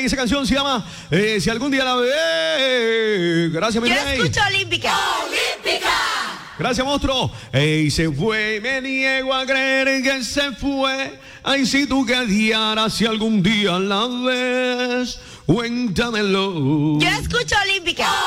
y esa canción se llama Si algún día la ve. Gracias, mi Yo rey. escucho Olímpica. Gracias, monstruo. Ey, se fue, me niego a creer que se fue. Ay, si tú quedaras, si algún día la ves, cuéntamelo. Yo escucho Olímpica.